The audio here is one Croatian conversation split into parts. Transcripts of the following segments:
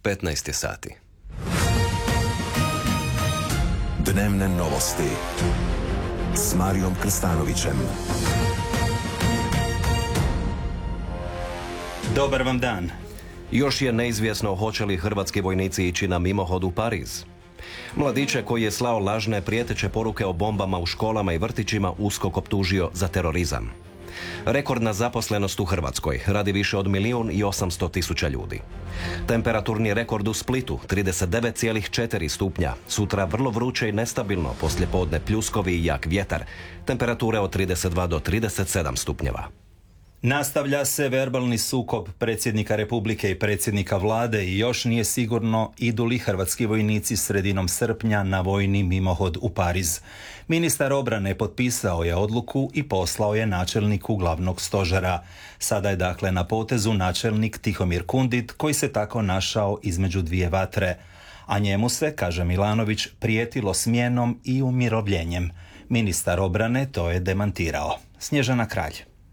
15 sati. Dnevne novosti s Marijom Krstanovićem. Dobar vam dan. Još je neizvjesno hoće li hrvatski vojnici ići na mimohod u Pariz. Mladiće koji je slao lažne prijeteće poruke o bombama u školama i vrtićima USKOK optužio za terorizam. Rekordna zaposlenost u Hrvatskoj, radi više od 1.800.000 ljudi. Temperaturni rekord u Splitu, 39,4 stupnja. Sutra vrlo vruće i nestabilno, poslijepodne pljuskovi i jak vjetar. Temperature od 32 do 37 stupnjeva. Nastavlja se verbalni sukob predsjednika Republike i predsjednika vlade i još nije sigurno idu li hrvatski vojnici sredinom srpnja na vojni mimohod u Pariz. Ministar obrane potpisao je odluku i poslao je načelniku glavnog stožera. Sada je dakle na potezu načelnik Tihomir Kundit, koji se tako našao između dvije vatre. A njemu se, kaže Milanović, prijetilo smjenom i umirovljenjem. Ministar obrane to je demantirao. Snježana Kralj.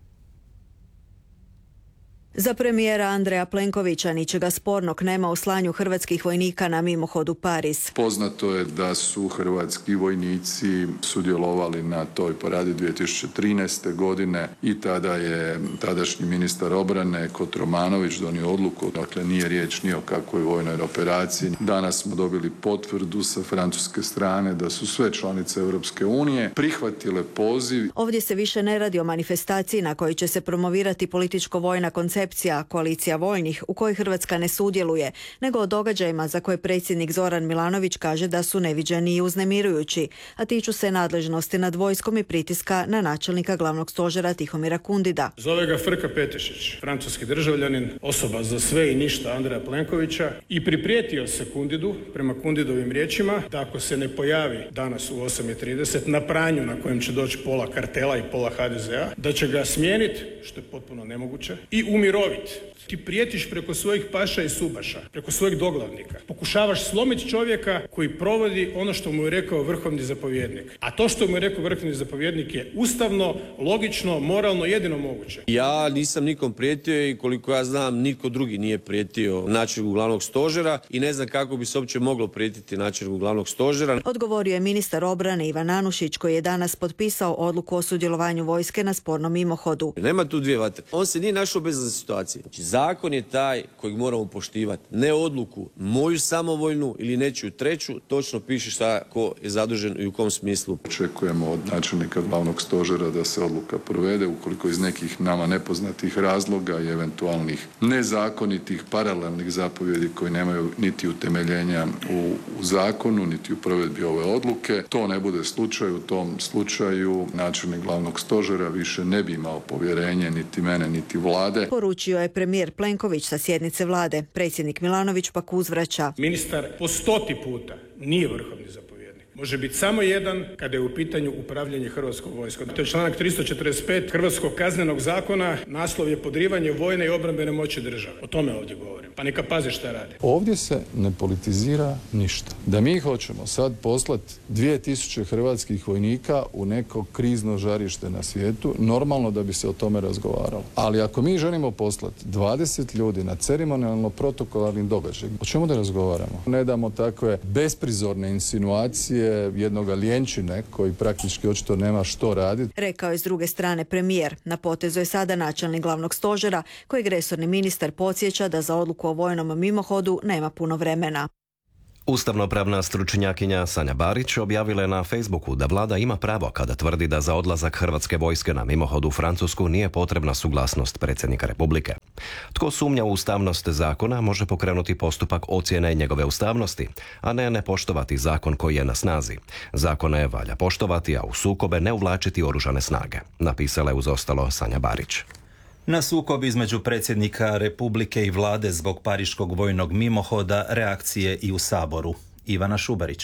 Za premijera Andreja Plenkovića ničega spornog nema u slanju hrvatskih vojnika na mimohod u Pariz. Poznato je da su hrvatski vojnici sudjelovali na toj paradi 2013. godine i tada je tadašnji ministar obrane Kotromanović donio odluku. Dakle, nije riječ ni o kakvoj vojnoj operaciji. Danas smo dobili potvrdu sa francuske strane da su sve članice Europske unije prihvatile poziv. Ovdje se više ne radi o manifestaciji na kojoj će se promovirati političko-vojna koncepcija koalicija voljnih u kojoj Hrvatska ne sudjeluje, nego o događajima za koje predsjednik Zoran Milanović kaže da su neviđeni i uznemirujući, a tiču se nadležnosti nad vojskom i pritiska na načelnika glavnog stožera Tihomira Kundida. Zove ga Frka Petešić, francuski državljanin, osoba za sve i ništa Andreja Plenkovića, i priprijetio se Kundidu, prema Kundidovim riječima, da ako se ne pojavi danas u 8:30 na pranju na kojem će doći pola kartela i pola HDZ-a, da će ga smijeniti, što je potpuno nemoguće, i umiroviti. Ti prijetiš preko svojih paša i subaša, preko svojih doglavnika. Pokušavaš slomiti čovjeka koji provodi ono što mu je rekao vrhovni zapovjednik. A to što mu je rekao vrhovni zapovjednik je ustavno, logično, moralno, jedino moguće. Ja nisam nikom prijetio i koliko ja znam niko drugi nije prijetio načelniku glavnog stožera i ne znam kako bi se uopće moglo prijetiti načelniku glavnog stožera. Odgovorio je ministar obrane Ivan Anušić, koji je danas potpisao odluku o sudjelovanju vojske na spornom mimohodu. Nema tu dvije vatre. On se nije našao bez situacije. Znači, zakon je taj kojeg moramo poštivati. Ne odluku moju samovoljnu ili nečiju treću, točno piše šta ko je zadužen i u kom smislu. Očekujemo od načelnika glavnog stožera da se odluka provede ukoliko iz nekih nama nepoznatih razloga i eventualnih nezakonitih paralelnih zapovjedi koji nemaju niti utemeljenja u zakonu, niti u provedbi ove odluke. To ne bude slučaj. U tom slučaju načelnik glavnog stožera više ne bi imao povjerenje niti mene, niti vlade. Poručio je premijer Plenković sa sjednice vlade. Predsjednik Milanović pak uzvraća. Ministar po 100. puta nije vrhovni zapovjednik. Može biti samo jedan kada je u pitanju upravljanje hrvatskom vojskom. To je članak 345 Hrvatskog kaznenog zakona. Naslov je podrivanje vojne i obrambene moći države. O tome ovdje govorim. Pa neka paze šta rade. Ovdje se ne politizira ništa. Da mi hoćemo sad poslati 2000 hrvatskih vojnika u neko krizno žarište na svijetu, normalno da bi se o tome razgovaralo. Ali ako mi želimo poslati 20 ljudi na ceremonijalno protokolarni događaj, o čemu da razgovaramo? Ne damo takve besprizorne insinuacije jednoga ljenčine koji praktički očito nema što raditi. Rekao je s druge strane premijer. Na potezu je sada načelnik glavnog stožera, kojeg resorni ministar podsjeća da za odluku o vojnom mimohodu nema puno vremena. Ustavnopravna stručnjakinja Sanja Barić objavila je na Facebooku da vlada ima pravo kada tvrdi da za odlazak hrvatske vojske na mimohod u Francusku nije potrebna suglasnost predsjednika Republike. Tko sumnja u ustavnost zakona može pokrenuti postupak ocjene njegove ustavnosti, a ne poštovati zakon koji je na snazi. Zakone valja poštovati, a u sukobe ne uvlačiti oružane snage, napisala je uz ostalo Sanja Barić. Na sukob između predsjednika Republike i vlade zbog pariškog vojnog mimohoda reakcije i u Saboru. Ivana Šubarić.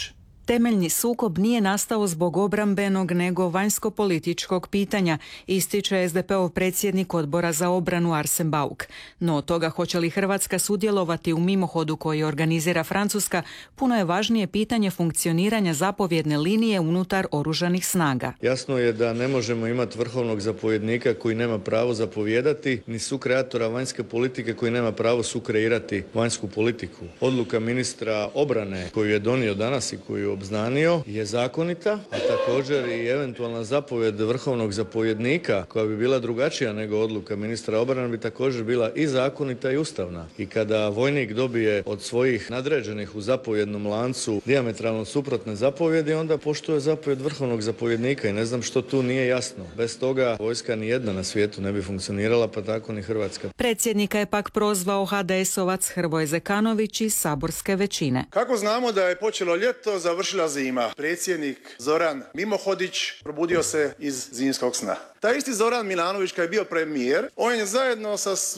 Temeljni sukob nije nastao zbog obrambenog nego vanjsko-političkog pitanja, ističe SDP-ov predsjednik Odbora za obranu Arsen Bauk. No od toga hoće li Hrvatska sudjelovati u mimohodu koji organizira Francuska, puno je važnije pitanje funkcioniranja zapovjedne linije unutar oružanih snaga. Jasno je da ne možemo imati vrhovnog zapovjednika koji nema pravo zapovijedati, ni sukreatora vanjske politike koji nema pravo sukreirati vanjsku politiku. Odluka ministra obrane koju je donio danas i koju je obznanio je zakonita, a također i eventualna zapovjed vrhovnog zapovjednika koja bi bila drugačija nego odluka ministra obrane bi također bila i zakonita i ustavna. I kada vojnik dobije od svojih nadređenih u zapovjednom lancu dijametralno suprotne zapovjedi, onda poštuje zapovjed vrhovnog zapovjednika i ne znam što tu nije jasno. Bez toga vojska ni jedna na svijetu ne bi funkcionirala, pa tako ni Hrvatska. Predsjednika je pak prozvao HDS-ovac Hrvoje Zekanović iz saborske većine. Kako znamo da je počelo ljeto, završila zima? Predsjednik Zoran Mimohodić probudio se iz zimskog sna. Taj isti Zoran Milanović kad je bio premijer, on je zajedno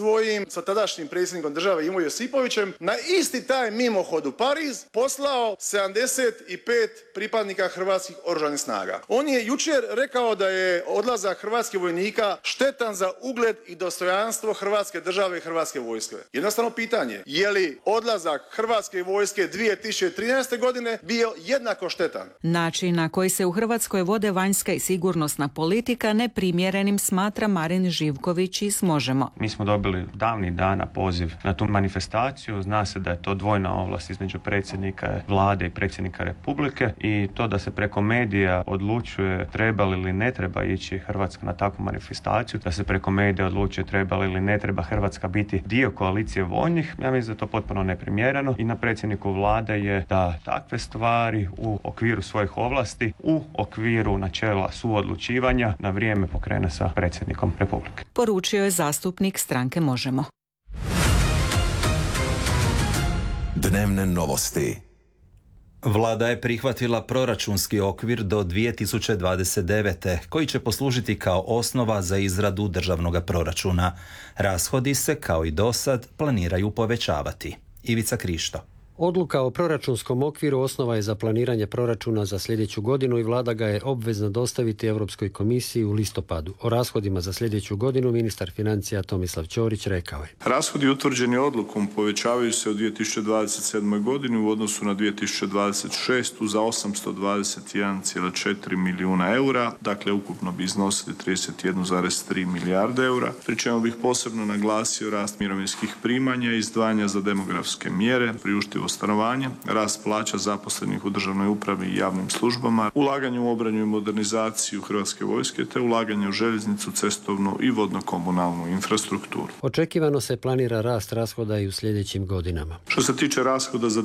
sa tadašnjim predsjednikom države Ivo Josipovićem na isti taj mimohod u Pariz poslao 75 pripadnika hrvatskih oružanih snaga. On je jučer rekao da je odlazak hrvatskih vojnika štetan za ugled i dostojanstvo Hrvatske države i Hrvatske vojske. Jednostavno pitanje, je li odlazak Hrvatske vojske 2013. godine bio jednako štetan? Način na koji se u Hrvatskoj vode vanjska i sigurnosna politika neprimjerenim smatra Marin Živković iz Možemo. Mi smo dobili davnih dana poziv na tu manifestaciju. Zna se da je to dvojna ovlast između predsjednika vlade i predsjednika Republike i to da se preko medija odlučuje treba li ili ne treba ići Hrvatska na takvu manifestaciju, da se preko medija odlučuje treba li ili ne treba Hrvatska biti dio koalicije vojnih, ja mislim da je to potpuno neprimjereno i na predsjedniku vlade je da takve stvari u okviru svojih ovlasti, u okviru načela suodlučivanja na vrijeme pokrene sa predsjednikom Republike. Poručio je zastupnik stranke Možemo. Dnevne novosti. Vlada je prihvatila proračunski okvir do 2029. koji će poslužiti kao osnova za izradu državnog proračuna. Rashodi se, kao i dosad, planiraju povećavati. Ivica Krišto. Odluka o proračunskom okviru osnova je za planiranje proračuna za sljedeću godinu i vlada ga je obvezna dostaviti Europskoj komisiji u listopadu. O rashodima za sljedeću godinu ministar financija Tomislav Ćorić rekao je: Rashodi utvrđeni odlukom povećavaju se u 2027. godini u odnosu na 2026. za 821,4 milijuna eura, dakle ukupno bi iznosili 31,3 milijarde eura, pri čemu bih posebno naglasio rast mirovinskih primanja i izdvajanja za demografske mjere, priuštivo stanovanje, rast plaća zaposlenih u državnoj upravi i javnim službama, ulaganje u obranu i modernizaciju Hrvatske vojske te ulaganje u željeznicu, cestovnu i vodno-komunalnu infrastrukturu. Očekivano se planira rast rashoda i u sljedećim godinama. Što se tiče rashoda za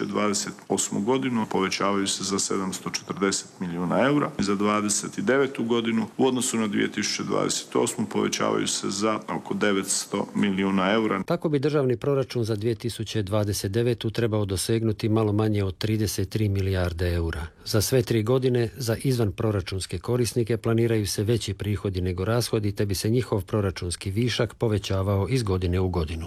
2028. godinu, povećavaju se za 740 milijuna eura. Za 2029. godinu u odnosu na 2028. povećavaju se za oko 900 milijuna eura. Tako bi državni proračun za 2029. trebao dosegnuti malo manje od 33 milijarde eura. Za sve 3 godine za izvanproračunske korisnike planiraju se veći prihodi nego rashodi, te bi se njihov proračunski višak povećavao iz godine u godinu.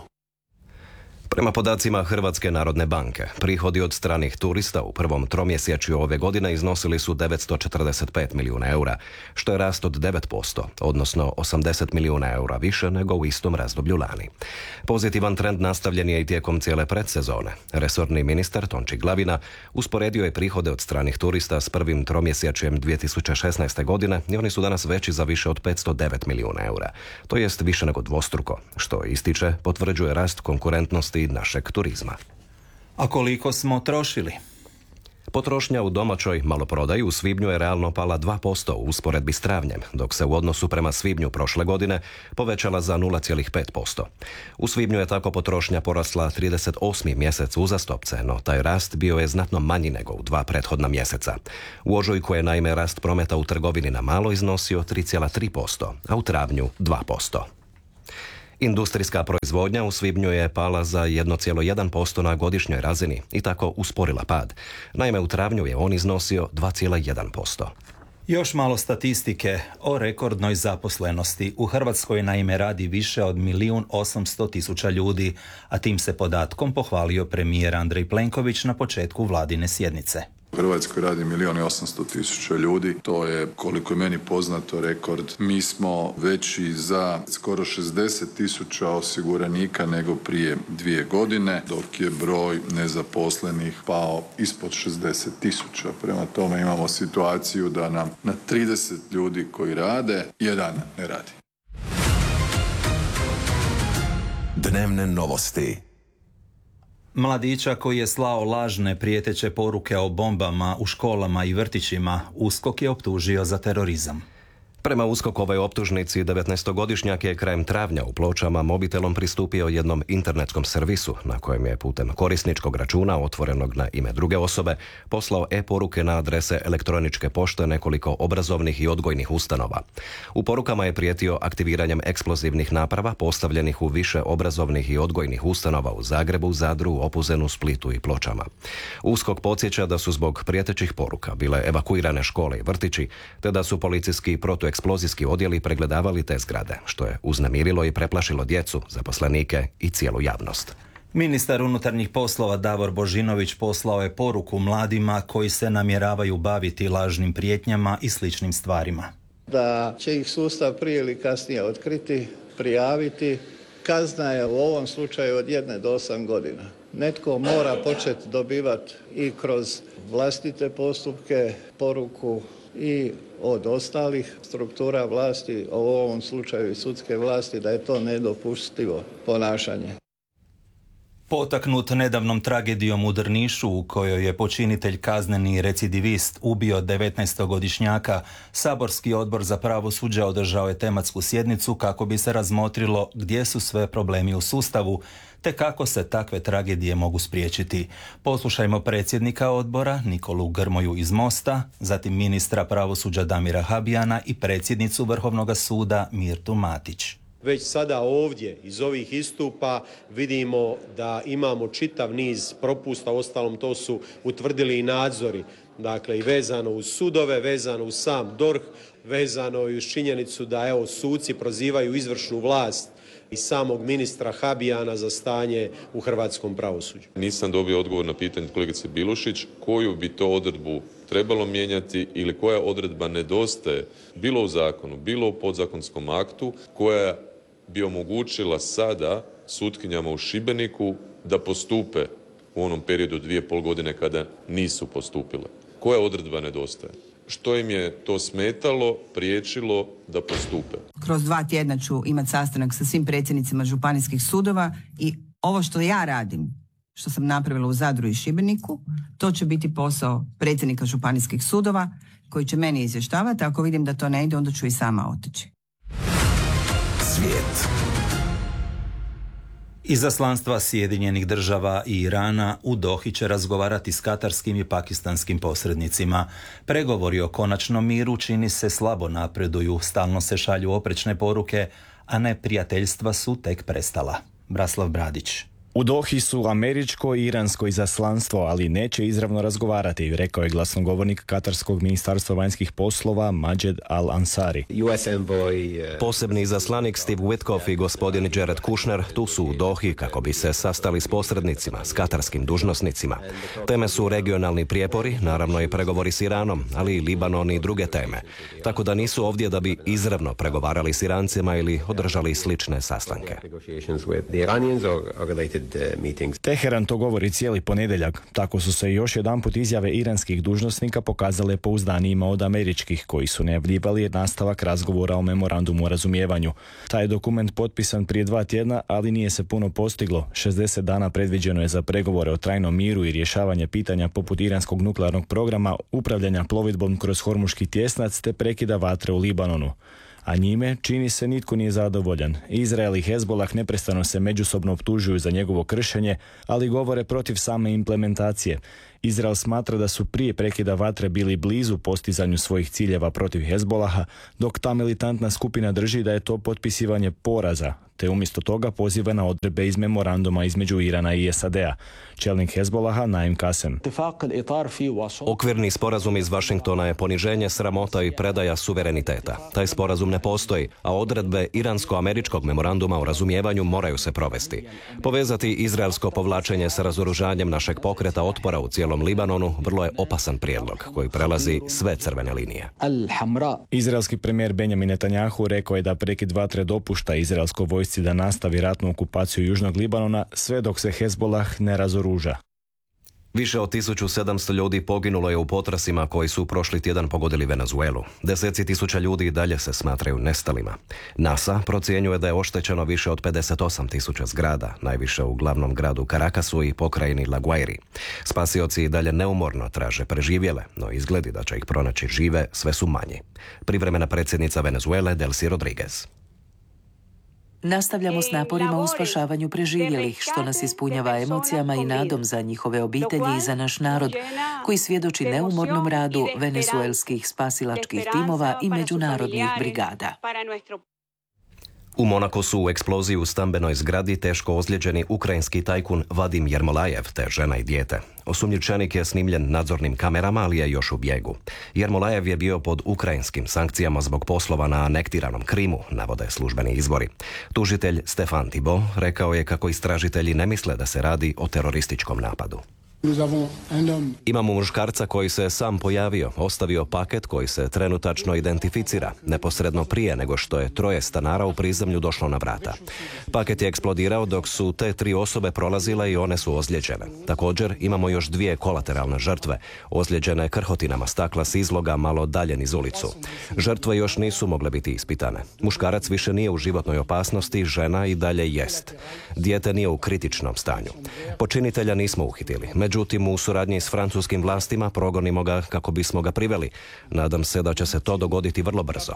Prema podacima Hrvatske narodne banke, prihodi od stranih turista u prvom tromjesečju ove godine iznosili su 945 milijuna eura, što je rast od 9%, odnosno 80 milijuna eura više nego u istom razdoblju lani. Pozitivan trend nastavljen je i tijekom cijele predsezone. Resorni ministar Tonči Glavina usporedio je prihode od stranih turista s prvim tromjesečjem 2016. godine i oni su danas veći za više od 509 milijuna eura. To jest više nego dvostruko, što ističe potvrđuje rast konkurentnosti našeg turizma. A koliko smo trošili? Potrošnja u domaćoj maloprodaji u svibnju je realno pala 2% u usporedbi s travnjem, dok se u odnosu prema svibnju prošle godine povećala za 0,5%. U svibnju je tako potrošnja porasla 38. mjesec uzastopce, no taj rast bio je znatno manji nego u 2 prethodna mjeseca. U ožujku je naime rast prometa u trgovini na malo iznosio 3,3%, a u travnju 2%. Industrijska proizvodnja u svibnju je pala za 1,1% na godišnjoj razini i tako usporila pad. Naime, u travnju je on iznosio 2,1%. Još malo statistike o rekordnoj zaposlenosti. U Hrvatskoj naime radi više od 1.800.000 ljudi, a tim se podatkom pohvalio premijer Andrej Plenković na početku vladine sjednice. U Hrvatskoj radi 1.800.000 ljudi. To je, koliko je meni poznato, rekord. Mi smo veći za skoro 60.000 osiguranika nego prije 2 godine, dok je broj nezaposlenih pao ispod 60.000. Prema tome imamo situaciju da nam na 30 ljudi koji rade, jedan ne radi. Dnevne novosti. Mladića koji je slao lažne prijeteće poruke o bombama u školama i vrtićima, USKOK je optužio za terorizam. Prema USKOK-ovoj optužnici, 19-godišnjak je krajem travnja u Pločama mobitelom pristupio jednom internetskom servisu na kojem je putem korisničkog računa otvorenog na ime druge osobe poslao e-poruke na adrese elektroničke pošte nekoliko obrazovnih i odgojnih ustanova. U porukama je prijetio aktiviranjem eksplozivnih naprava postavljenih u više obrazovnih i odgojnih ustanova u Zagrebu, Zadru, Opuzenu, Splitu i Pločama. USKOK podsjeća da su zbog prijetećih poruka bile evakuirane škole i vrtići, te da su policijski protueksplozijski odjeli pregledavali te zgrade, što je uznemirilo i preplašilo djecu, zaposlenike i cijelu javnost. Ministar unutarnjih poslova Davor Božinović poslao je poruku mladima koji se namjeravaju baviti lažnim prijetnjama i sličnim stvarima. Da će ih sustav prije ili kasnije otkriti, prijaviti. Kazna je u ovom slučaju od 1 do 8 godina. Netko mora početi dobivati i kroz vlastite postupke poruku i od ostalih struktura vlasti, u ovom slučaju i sudske vlasti, da je to nedopustivo ponašanje. Potaknut nedavnom tragedijom u Drnišu u kojoj je počinitelj kazneni recidivist ubio 19-godišnjaka, saborski odbor za pravosuđe održao je tematsku sjednicu kako bi se razmotrilo gdje su sve problemi u sustavu, te kako se takve tragedije mogu spriječiti. Poslušajmo predsjednika odbora Nikolu Grmoju iz Mosta, zatim ministra pravosuđa Damira Habijana i predsjednicu Vrhovnog suda Mirtu Matić. Već sada ovdje iz ovih istupa vidimo da imamo čitav niz propusta, uostalom to su utvrdili i nadzori, dakle i vezano uz sudove, vezano uz sam DORH, vezano i uz činjenicu da suci prozivaju izvršnu vlast i samog ministra Habijana za stanje u hrvatskom pravosuđu. Nisam dobio odgovor na pitanje kolegice Bilušić koju bi to odredbu trebalo mijenjati ili koja odredba nedostaje bilo u zakonu, bilo u podzakonskom aktu koja bi omogućila sada sutkinjama u Šibeniku da postupe u onom periodu 2,5 godine kada nisu postupile. Koja odredba nedostaje? Što im je to smetalo, priječilo da postupe? Kroz 2 tjedna ću imati sastanak sa svim predsjednicima županijskih sudova i ovo što ja radim, što sam napravila u Zadru i Šibeniku, to će biti posao predsjednika županijskih sudova koji će meni izvještavati. Ako vidim da to ne ide, onda ću i sama otići. Svijet. Izaslanstva Sjedinjenih država i Irana u Dohi će razgovarati s katarskim i pakistanskim posrednicima. Pregovori o konačnom miru čini se slabo napreduju, stalno se šalju oprečne poruke, a neprijateljstva su tek prestala. Braslav Bradić. U Dohi su američko i iransko izaslanstvo, ali neće izravno razgovarati, rekao je glasnogovornik Katarskog ministarstva vanjskih poslova Majed Al-Ansari. Posebni izaslanik Steve Witkoff i gospodin Jared Kushner tu su u Dohi kako bi se sastali s posrednicima, s katarskim dužnosnicima. Teme su regionalni prijepori, naravno i pregovori s Iranom, ali i Libanon i druge teme. Tako da nisu ovdje da bi izravno pregovarali s Irancima ili održali slične sastanke. Teheran to govori cijeli ponedjeljak. Tako su se još jedanput izjave iranskih dužnosnika pokazale pouzdanijima od američkih, koji su najavljivali nastavak razgovora o memorandumu o razumijevanju. Taj je dokument potpisan prije 2 tjedna, ali nije se puno postiglo. 60 dana predviđeno je za pregovore o trajnom miru i rješavanje pitanja poput iranskog nuklearnog programa, upravljanja plovidbom kroz Hormuški tjesnac te prekida vatre u Libanonu. A njime, čini se, nitko nije zadovoljan. Izrael i Hezbolah neprestano se međusobno optužuju za njegovo kršenje, ali govore protiv same implementacije. Izrael smatra da su prije prekida vatre bili blizu postizanju svojih ciljeva protiv Hezbolaha, dok ta militantna skupina drži da je to potpisivanje poraza, te umjesto toga poziva na odredbe iz memoranduma između Irana i SAD-a. Čelnik Hezbolaha Naim Kasem. Okvirni sporazum iz Vašingtona je poniženje, sramota i predaja suvereniteta. Taj sporazum ne postoji, a odredbe iransko-američkog memoranduma o razumijevanju moraju se provesti. Povezati izraelsko povlačenje sa razoružanjem našeg pokreta otpora u cijelom cijelom Libanonu vrlo je opasan prijedlog koji prelazi sve crvene linije. Izraelski premijer Benjamin Netanjahu rekao je da prekid vatre dopušta izraelskoj vojsci da nastavi ratnu okupaciju južnog Libanona sve dok se Hezbollah ne razoruža. Više od 1700 ljudi poginulo je u potresima koji su prošli tjedan pogodili Venezuelu. Deseci tisuća ljudi i dalje se smatraju nestalima. NASA procjenjuje da je oštećeno više od 58.000 zgrada, najviše u glavnom gradu Caracasu i pokrajini La Guairi. Spasioci i dalje neumorno traže preživjele, no izgledi da će ih pronaći žive sve su manji. Privremena predsjednica Venezuele Delcy Rodriguez. Nastavljamo s naporima u spašavanju preživjelih, što nas ispunjava emocijama i nadom za njihove obitelji i za naš narod, koji svjedoči neumornom radu venezuelskih spasilačkih timova i međunarodnih brigada. U Monaku u eksploziji u stambenoj zgradi teško ozlijeđeni ukrajinski tajkun Vadim Jermolajev te žena i dijete. Osumnjičenik je snimljen nadzornim kamerama, ali je još u bijegu. Jermolajev je bio pod ukrajinskim sankcijama zbog poslova na anektiranom Krimu, navode službeni izvori. Tužitelj Stefan Thibault rekao je kako istražitelji ne misle da se radi o terorističkom napadu. Imamo muškarca koji se sam pojavio, ostavio paket koji se trenutačno identificira, neposredno prije nego što je 3 stanara u prizemlju došlo na vrata. Paket je eksplodirao dok su te 3 osobe prolazile i one su ozlijeđene. Također imamo još 2 kolateralne žrtve, ozlijeđene krhotinama stakla s izloga malo dalje niz ulicu. Žrtve još nisu mogle biti ispitane. Muškarac više nije u životnoj opasnosti, žena i dalje jest. Dijete nije u kritičnom stanju. Počinitelja nismo uhitili. Međutim, u suradnji s francuskim vlastima progonimo ga kako bismo ga priveli. Nadam se da će se to dogoditi vrlo brzo.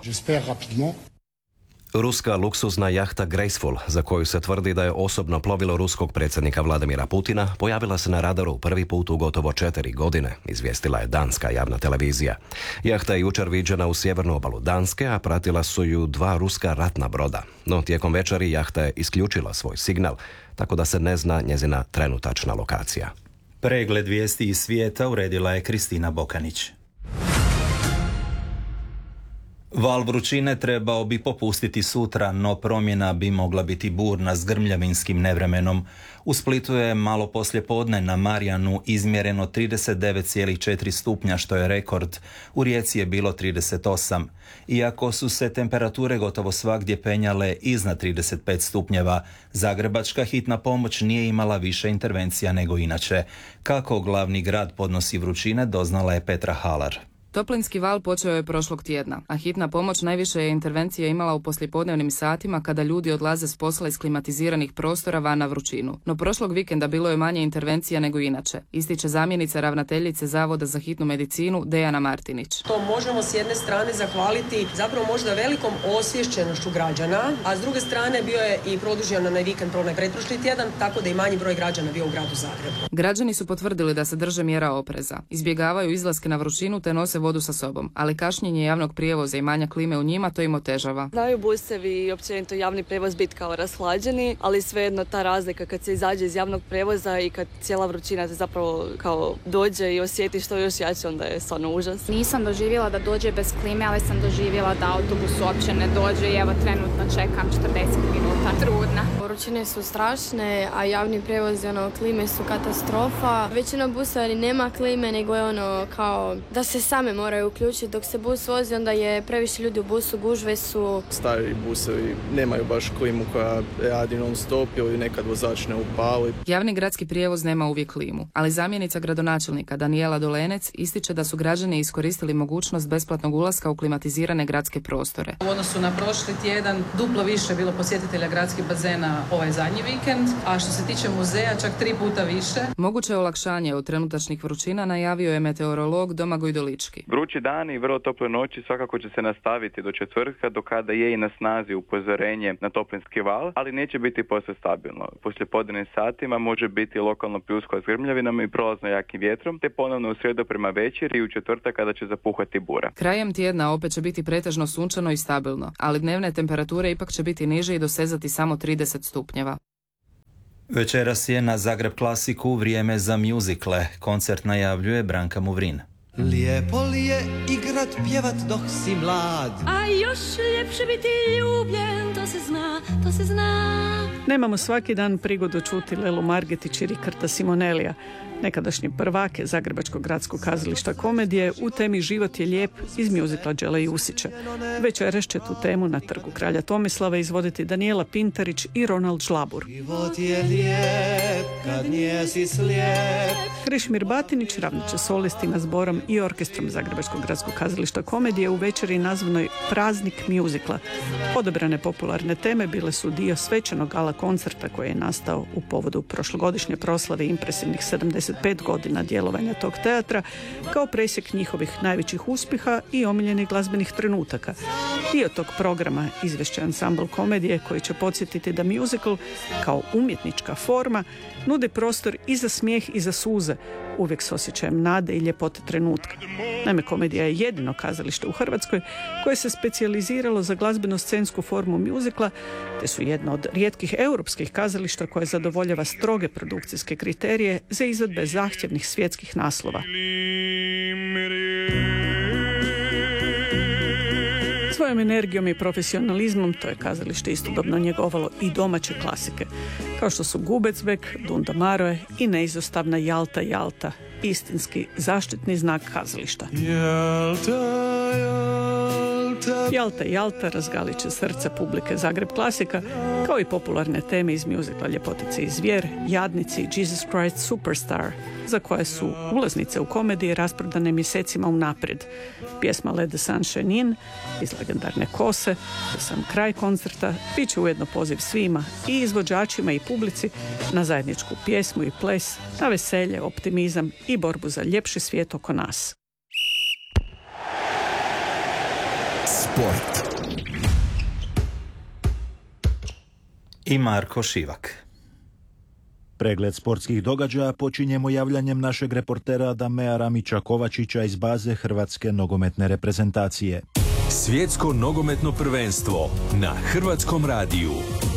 Ruska luksuzna jahta Graceful, za koju se tvrdi da je osobno plovilo ruskog predsjednika Vladimira Putina, pojavila se na radaru prvi put u gotovo 4 godine, izvijestila je danska javna televizija. Jahta je jučer viđena u sjevernu obalu Danske, a pratila su ju 2 ruska ratna broda. No tijekom večeri jahta je isključila svoj signal, tako da se ne zna njezina trenutačna lokacija. Pregled vijesti iz svijeta uredila je Kristina Bokanić. Val vrućine trebao bi popustiti sutra, no promjena bi mogla biti burna s grmljavinskim nevremenom. U Splitu je malo poslije podne na Marjanu izmjereno 39,4 stupnja, što je rekord. U Rijeci je bilo 38. Iako su se temperature gotovo svagdje penjale iznad 35 stupnjeva, zagrebačka hitna pomoć nije imala više intervencija nego inače. Kako glavni grad podnosi vrućine, doznala je Petra Halar. Toplinski val počeo je prošlog tjedna, a hitna pomoć najviše je intervencije imala u poslijepodnevnim satima kada ljudi odlaze s posla iz klimatiziranih prostora van na vrućinu. No prošlog vikenda bilo je manje intervencija nego inače, ističe zamjenica ravnateljice Zavoda za hitnu medicinu Dejana Martinić. To možemo s jedne strane zahvaliti zapravo možda velikom osviješćenošću građana, a s druge strane bio je i produžen onaj vikend onaj pretprošli tjedan, tako da i manji broj građana bio u gradu Zagrebu. Građani su potvrdili da se drže mjera opreza, izbjegavaju izlaske na vrućinu te nose vodu sa sobom, ali kašnjenje javnog prijevoza i manja klime u njima to im otežava. Znaju busevi i općenito javni prijevoz biti kao rashlađeni, ali svejedno ta razlika kad se izađe iz javnog prijevoza i kad cijela vrućina se zapravo kao dođe i osjeti što još jače, onda je stvarno užas. Nisam doživjela da dođe bez klime, ali sam doživjela da autobus uopće ne dođe i evo trenutno čekam 40 minuta. Trudna. Vrućine su strašne, a javni prijevoz i klime su katastrofa. Većina busa nema klime, nego je kao da se same moraju uključiti. Dok se bus vozi, onda je previše ljudi u busu, gužve su. Stari busevi nemaju baš klimu koja radi non stop ili nekad vozač ne upali. Javni gradski prijevoz nema uvijek klimu, ali zamjenica gradonačelnika Danijela Dolenec ističe da su građani iskoristili mogućnost besplatnog ulaska u klimatizirane gradske prostore. U odnosu na prošli tjedan duplo više bilo posjetitelja gradskih bazena ovaj zadnji vikend, a što se tiče muzeja čak 3 puta više. Moguće olakšanje od trenutačnih vrućina najavio je meteorolog Domagoj Dolički. Vrući dani i vrlo tople noći svakako će se nastaviti do četvrtka, do kada je i na snazi upozorenje na toplinski val, ali neće biti posve stabilno. Poslije podnevnim satima može biti lokalno pljuskova s grmljavinama i prolazno jakim vjetrom, te ponovno u srijedu prema večeri i u četvrtak kada će zapuhati bura. Krajem tjedna opet će biti pretežno sunčano i stabilno, ali dnevne temperature ipak će biti niže i dosezati samo 30 stupnjeva. Večeras je na Zagreb Klasiku vrijeme za mjuzikle. Koncert najavljuje Branka Muvrin. Lijepo li je igrat, pjevat dok si mlad? A još ljepše biti ljubljen, to se zna, to se zna. Nemamo svaki dan prigodu čuti Lelu Margetić i Ricarda Simonellija, nekadašnje prvake Zagrebačkog gradskog kazališta komedije u temi Život je lijep iz mjuzikla Đele Jusića. Večeras će tu temu na Trgu kralja Tomislava izvoditi Danijela Pintarić i Ronald Žlabur. Život je lijep kad nisi slijep. Krešimir Batinić ravnat će solistima, zborom i orkestrom Zagrebačkog gradskog kazališta komedije u večeri nazvanoj Praznik mjuzikla. Odabrane popularne teme bile su dio svečanog gala koncerta koji je nastao u povodu prošlogodišnje proslave impresivnih 75 godina djelovanja tog teatra, kao presjek njihovih najvećih uspjeha i omiljenih glazbenih trenutaka. Dio tog programa izvešće ansambl komedije koji će podsjetiti da musical, kao umjetnička forma, nudi prostor i za smijeh i za suze, uvijek s osjećajem nade i ljepote trenutka. Naime, komedija je jedino kazalište u Hrvatskoj koje se specijaliziralo za glazbeno-scensku formu mjuzikla, te su jedno od rijetkih europskih kazališta koje zadovoljava stroge produkcijske kriterije za izvedbe zahtjevnih svjetskih naslova. Svojom energijom i profesionalizmom to je kazalište istodobno njegovalo i domaće klasike, kao što su Gubecbek, Dunda Maroje i neizostavna Jalta, Jalta, istinski zaštitni znak kazališta. Jalta, Jalta razgalit će srce publike Zagreb klasika, kao i popularne teme iz mjuzikla Ljepotice i zvijer, Jadnici i Jesus Christ Superstar, za koje su ulaznice u komediji rasprodane mjesecima unaprijed. Pjesma Let the Sunshine In iz legendarne Kose, za sam kraj koncerta, bit će ujedno poziv svima, i izvođačima i publici, na zajedničku pjesmu i ples, na veselje, optimizam i borbu za ljepši svijet oko nas. Sport. I Marko Šivak. Pregled sportskih događaja počinjemo javljanjem našeg reportera Damea Ramića Kovačića iz baze Hrvatske nogometne reprezentacije. Svjetsko nogometno prvenstvo na Hrvatskom radiju.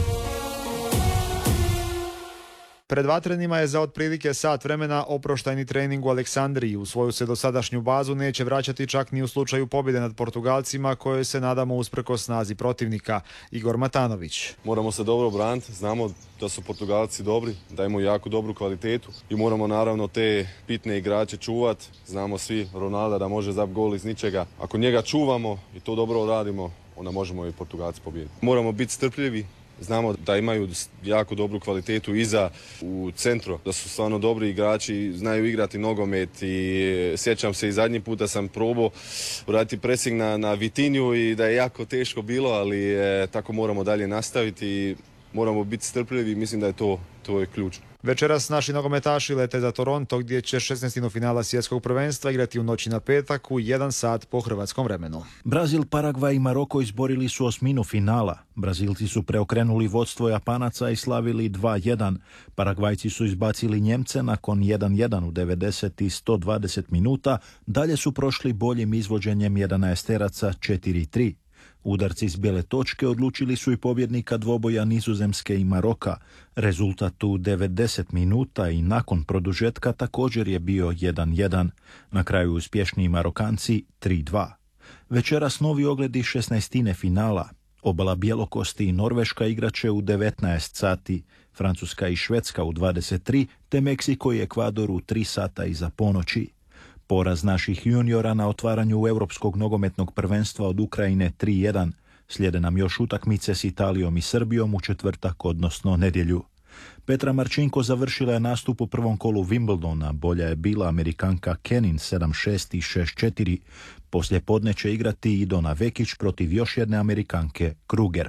Pred vatrenima je za otprilike sat vremena oproštajni trening u Aleksandriji. U svoju se dosadašnju bazu neće vraćati čak ni u slučaju pobjede nad Portugalcima, kojoj se nadamo usprkos snazi protivnika. Igor Matanović. Moramo se dobro braniti, znamo da su Portugalci dobri, da imaju jako dobru kvalitetu i moramo naravno te bitne igrače čuvati. Znamo svi Ronalda da može zap gol iz ničega. Ako njega čuvamo i to dobro radimo, onda možemo i Portugalci pobijediti. Moramo biti strpljivi. Znamo da imaju jako dobru kvalitetu iza u centru, da su stvarno dobri igrači, znaju igrati nogomet i sjećam se i zadnji puta sam probao uraditi pressing na Vitinju i da je jako teško bilo, ali tako moramo dalje nastaviti i moramo biti strpljivi i mislim da je to je ključ. Večeras naši nogometaši lete za Toronto gdje će 16. finala svjetskog prvenstva igrati u noći na petak u 1 sat po hrvatskom vremenu. Brazil, Paragvaj i Maroko izborili su osminu finala. Brazilci su preokrenuli vodstvo Japanaca i slavili 2-1. Paragvajci su izbacili Njemce nakon 1-1 u 90 i 120 minuta. Dalje su prošli boljim izvođenjem 11-teraca 4-3. Udarci s bijele točke odlučili su i pobjednika dvoboja Nizozemske i Maroka. Rezultat u 90 minuta i nakon produžetka također je bio 1-1. Na kraju uspješniji Marokanci 3-2. Večeras novi ogledi 16. finala. Obala Bjelokosti i Norveška igraće u 19 sati, Francuska i Švedska u 23, te Meksiko i Ekvador u 3 sata iza ponoći. Poraz naših juniora na otvaranju Europskog nogometnog prvenstva od Ukrajine 3-1. Slijede nam još utakmice s Italijom i Srbijom u četvrtak, odnosno nedjelju. Petra Marčinko završila je nastup u prvom kolu Wimbledona, bolja je bila Amerikanka Kenin 7-6 i 6-4. Poslije podne će igrati i Dona Vekić protiv još jedne Amerikanke, Kruger.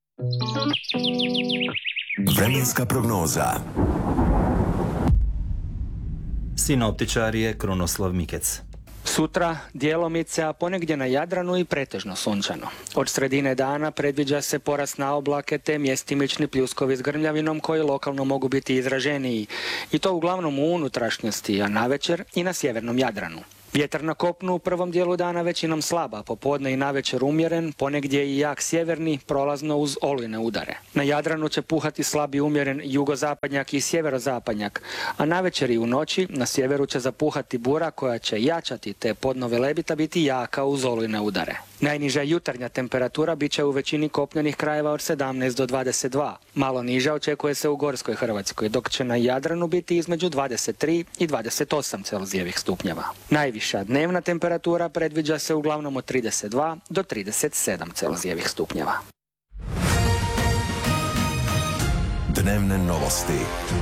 Vremenska prognoza. Sinoptičar je Krunoslav Mikec. Sutra djelomice, a ponegdje na Jadranu i pretežno sunčano. Od sredine dana predviđa se porast na oblake te mjestimični pljuskovi s grmljavinom koji lokalno mogu biti izraženiji. I to uglavnom u unutrašnjosti, a navečer i na sjevernom Jadranu. Vjetar na kopnu u prvom dijelu dana većinom slaba, popodne i navečer umjeren, ponegdje i jak sjeverni, prolazno uz olujne udare. Na Jadranu će puhati slabi umjeren jugozapadnjak i sjeverozapadnjak, a navečer i u noći na sjeveru će zapuhati bura koja će jačati, te podno Velebita biti jaka uz olujne udare. Najniža jutarnja temperatura bit će u većini kopnenih krajeva od 17 do 22. Malo niža očekuje se u gorskoj Hrvatskoj, dok će na Jadranu biti između 23 i 28 celzijevih stupnjeva. Najviša dnevna temperatura predviđa se uglavnom od 32 do 37 celzijevih stupnjeva. Dnevne novosti.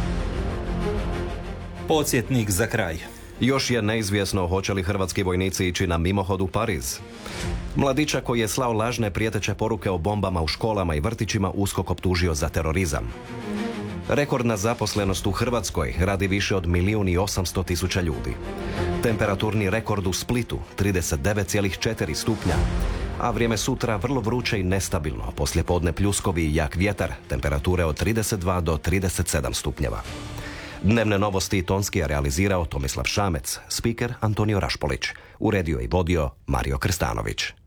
Podsjetnik za kraj. Još je neizvjesno hoće li hrvatski vojnici ići na mimohod u Pariz. Mladića koji je slao lažne prijeteće poruke o bombama u školama i vrtićima USKOK optužio za terorizam. Rekordna zaposlenost u Hrvatskoj, radi više od 1.800.000 ljudi. Temperaturni rekord u Splitu 39,4 stupnja, a vrijeme sutra vrlo vruće i nestabilno, poslijepodne pljuskovi i jak vjetar, temperature od 32 do 37 stupnjeva. Dnevne novosti tonski je realizirao Tomislav Šamec, spiker Antonio Rašpolić, uredio i vodio Mario Krstanović.